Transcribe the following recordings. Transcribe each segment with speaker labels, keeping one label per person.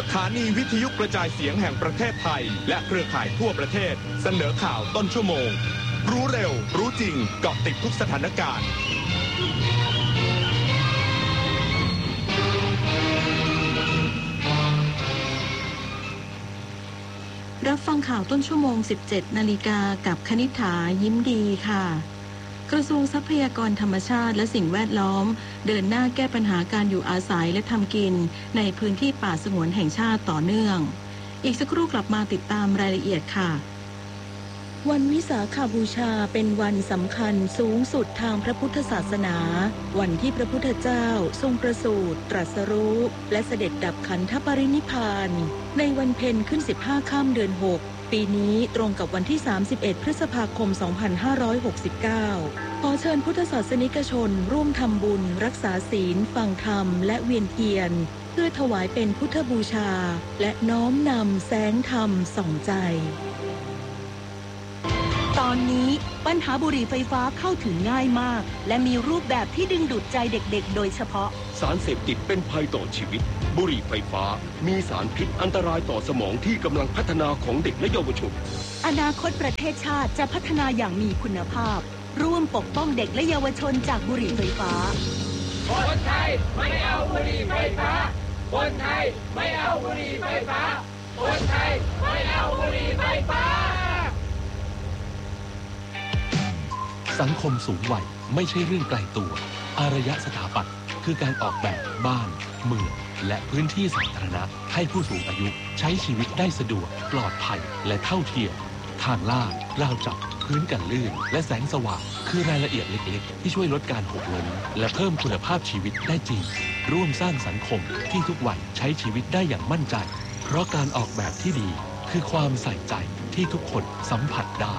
Speaker 1: ถานีวิทยุกระจายเสียงแห่งประเทศไทยและเครือข่ายทั่วประเทศเสนอข่าวต้นชั่วโมงรู้เร็วรู้จริงเกาะติดทุกสถานการณ์
Speaker 2: รับฟังข่าวต้นชั่วโมง 17 นาฬิกากับคณิษฐายิ้มดีค่ะกระทรวงทรัพยากรธรรมชาติและสิ่งแวดล้อมเดินหน้าแก้ปัญหาการอยู่อาศัยและทำกินในพื้นที่ป่าสงวนแห่งชาติต่อเนื่องอีกสักครู่กลับมาติดตามรายละเอียดค่ะวันวิสาขบูชาเป็นวันสำคัญสูงสุดทางพระพุทธศาสนาวันที่พระพุทธเจ้าทรงประสูติตรัสรู้และเสด็จดับขันธปรินิพพานในวันเพ็ญขึ้น15ค่ำเดือน6ปีนี้ตรงกับวันที่31พฤษภาคม2569ขอเชิญพุทธศาสนิกชนร่วมทำบุญรักษาศีลฟังธรรมและเวียนเทียนเพื่อถวายเป็นพุทธบูชาและน้อมนำแสงธรรมส่องใจตอนนี้ปัญหาบุหรี่ไฟฟ้าเข้าถึงง่ายมากและมีรูปแบบที่ดึงดูดใจเด็กๆโดยเฉพาะ
Speaker 3: สารเสพติดเป็นภัยต่อชีวิตบุหรี่ไฟฟ้ามีสารพิษอันตรายต่อสมองที่กำลังพัฒนาของเด็กและเยาวชน
Speaker 2: อนาคตประเทศชาติจะพัฒนาอย่างมีคุณภาพร่วมปกป้องเด็กและเยาวชนจากบุหรี่ไฟฟ้า
Speaker 4: คนไทยไม่เอาบุหรี่ไฟฟ้าคนไทยไม่เอาบุหรี่ไฟฟ้าคนไทยไม่เอาบุหรี่ไฟฟ้า
Speaker 5: สังคมสูงวัยไม่ใช่เรื่องไกลตัวอารยสถาปัตย์คือการออกแบบบ้านเมืองและพื้นที่สาธารณะให้ผู้สูงอายุใช้ชีวิตได้สะดวกปลอดภัยและเท่าเทียมทางลาดราวจับพื้นกันลื่นและแสงสว่างคือรายละเอียดเล็กๆที่ช่วยลดการหกล้มและเพิ่มคุณภาพชีวิตได้จริงร่วมสร้างสังคมที่ทุกวัยใช้ชีวิตได้อย่างมั่นใจเพราะการออกแบบที่ดีคือความใส่ใจที่ทุกคนสัมผัสได้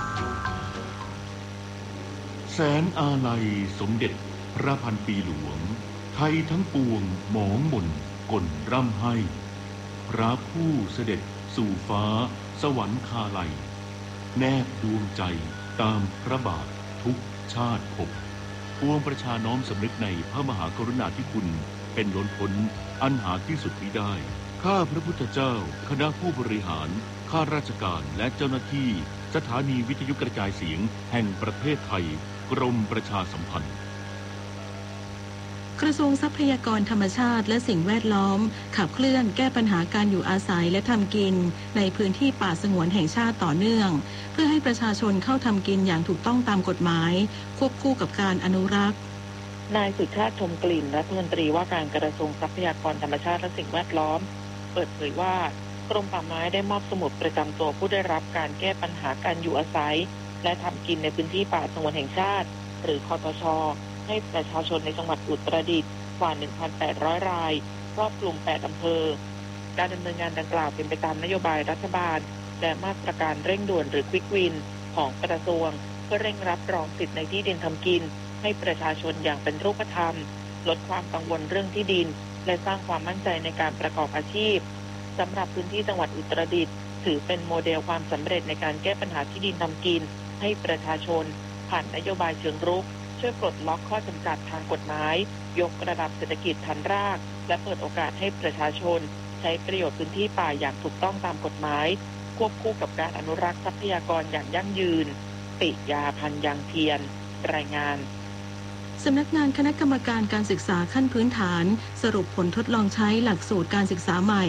Speaker 6: แสนอาลัยสมเด็จพระพันปีหลวงไทยทั้งปวงหมองมนกลร่ำให้พระผู้เสด็จสู่ฟ้าสวรรคาลัยแนบดวงใจตามพระบาททุกชาติภพปวงประชาน้อมสำนึกในพระมหากรุณาธิคุณเป็นล้นพ้นอันหาที่สุดมิได้ข้าพระพุทธเจ้าคณะผู้บริหารข้าราชการและเจ้าหน้าที่สถานีวิทยุกระจายเสียงแห่งประเทศไทยกรมประชาสัมพันธ์
Speaker 2: กระทรวงทรัพยากรธรรมชาติและสิ่งแวดล้อมขับเคลื่อนแก้ปัญหาการอยู่อาศัยและทำกินในพื้นที่ป่าสงวนแห่งชาติต่อเนื่องเพื่อให้ประชาชนเข้าทำกินอย่างถูกต้องตามกฎหมายควบคู่กับการอนุรักษ์
Speaker 7: นายสุชาติชมกลิ่นรัฐมนตรีว่าการกระทรวงทรัพยากรธรรมชาติและสิ่งแวดล้อมเปิดเผยว่ากรมป่าไม้ได้มอบสมุดประจำตัวผู้ได้รับการแก้ปัญหาการอยู่อาศัยและทำกินในพื้นที่ป่าสงวนแห่งชาติหรือคทช.ให้ประชาชนในจังหวัดอุตรดิตถ์กว่า 1,800 รายครอบคลุม 8 อำเภอการดำเนินงานดังกล่าวเป็นไปตามนโยบายรัฐบาลและมาตรการเร่งด่วนหรือควิกวินของกระทรวงเพื่อเร่งรับรองสิทธิในที่ดินทำกินให้ประชาชนอย่างเป็นรูปธรรมลดความกังวลเรื่องที่ดินและสร้างความมั่นใจในการประกอบอาชีพสำหรับพื้นที่จังหวัดอุตรดิตถ์ถือเป็นโมเดลความสำเร็จในการแก้ปัญหาที่ดินทำกินให้ประชาชนผ่านนโยบายเชิงรุกช่วยปลดล็อกข้อจำกัดทางกฎหมายยกระดับเศรษฐกิจฐานรากและเปิดโอกาสให้ประชาชนใช้ประโยชน์พื้นที่ป่าอย่างถูกต้องตามกฎหมายควบคู่กับการอนุรักษ์ทรัพยากรอย่างยั่งยืนปิยาพันธ์ยังเทียนรายงาน
Speaker 2: สำนักงานคณะกรรมการการศึกษาขั้นพื้นฐานสรุปผลทดลองใช้หลักสูตรการศึกษาใหม่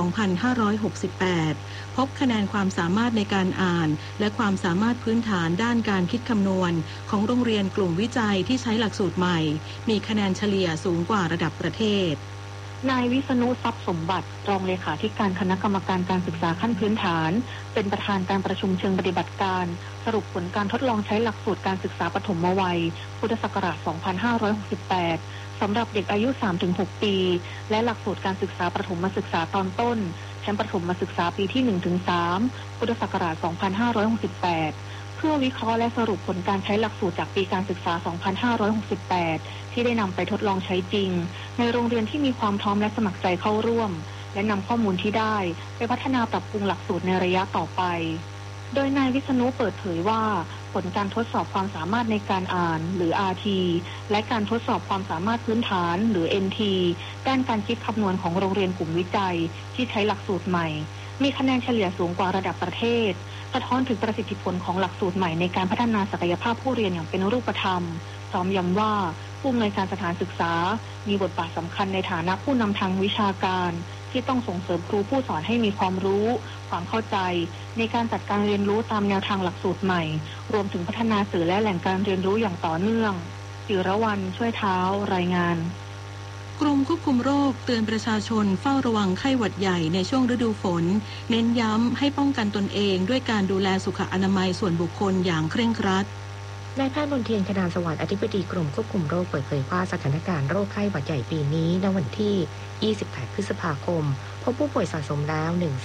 Speaker 2: 2568 พบคะแนนความสามารถในการอ่านและความสามารถพื้นฐานด้านการคิดคำนวณของโรงเรียนกลุ่มวิจัยที่ใช้หลักสูตรใหม่มีคะแนนเฉลี่ยสูงกว่าระดับประเทศ
Speaker 7: นายวิษณุทรัพย์สมบัติรองเลขาธิการคณะกรรมการการศึกษาขั้นพื้นฐานเป็นประธานการประชุมเชิงปฏิบัติการสรุปผลการทดลองใช้หลักสูตรการศึกษาปฐมวัยพุทธศักราช 2568 สำหรับเด็กอายุ 3-6 ปีและหลักสูตรการศึกษาประถมศึกษาตอนต้นชั้นประถมศึกษาปีที่ 1-3 พุทธศักราช 2568 เพื่อวิเคราะห์และสรุปผลการใช้หลักสูตรจากปีการศึกษา 2568 ที่ได้นำไปทดลองใช้จริงในโรงเรียนที่มีความพร้อมและสมัครใจเข้าร่วมและนำข้อมูลที่ได้ไปพัฒนาปรับปรุงหลักสูตรในระยะต่อไปโดยนายวิษณุเปิดเผยว่าผลการทดสอบความสามารถในการอ่านหรือ RT และการทดสอบความสามารถพื้นฐานหรือ NT ด้านการคิดคำนวณของโรงเรียนกลุ่มวิจัยที่ใช้หลักสูตรใหม่มีคะแนนเฉลี่ยสูงกว่าระดับประเทศสะท้อนถึงประสิทธิผลของหลักสูตรใหม่ในการพัฒนาศักยภาพผู้เรียนอย่างเป็นรูปธรรมพร้อมย้ำว่าผู้อำนวยการสถานศึกษามีบทบาทสำคัญในฐานะผู้นำทางวิชาการที่ต้องส่งเสริมครูผู้สอนให้มีความรู้ความเข้าใจในการจัดการเรียนรู้ตามแนวทางหลักสูตรใหม่รวมถึงพัฒนาสื่อและแหล่งการเรียนรู้อย่างต่อเนื่องจิรวรรณช่วยเท้ารายงาน
Speaker 2: กรมควบคุมโรคเตือนประชาชนเฝ้าระวังไข้หวัดใหญ่ในช่วงฤดูฝนเน้นย้ำให้ป้องกันตนเองด้วยการดูแลสุขอนามัยส่วนบุคคลอย่างเคร่งครัด
Speaker 8: นายแพทย์มนเทียน คณาสวัสดิ์อธิบดีกรมควบคุมโรคเปิดเผยว่าสถานการณ์โรคไข้หวัดใหญ่ปีนี้ณวันที่ 28 พฤษภาคมพบผู้ป่วยสะสมแล้ว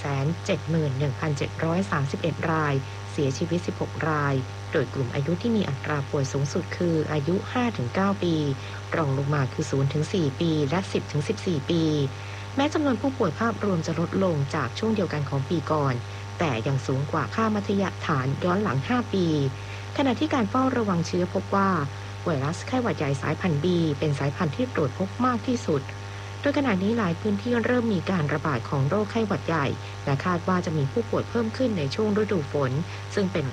Speaker 8: 171,731 รายเสียชีวิต 16 รายโดยกลุ่มอายุที่มีอัตราป่วยสูงสุดคืออายุ 5-9 ปีรองลงมาคือ 0-4 ปีและ 10-14 ปีแม้จำนวนผู้ป่วยภาพรวมจะลดลงจากช่วงเดียวกันของปีก่อนแต่ยังสูงกว่าค่ามัธยฐานย้อนหลัง 5 ปีขณะที่การเฝ้าระวังเชื้อพบว่าไวรัสไข้หวัดใหญ่สายพันธุ์ B เป็นสายพันธุ์ที่ตรวจพบมากที่สุดโดยขณะนี้หลายพื้นที่เริ่มมีการระบาดของโรคไข้หวัดใหญ่และคาดว่าจะมีผู้ป่วยเพิ่มขึ้นในช่วงฤดูฝนซึ่งเป็น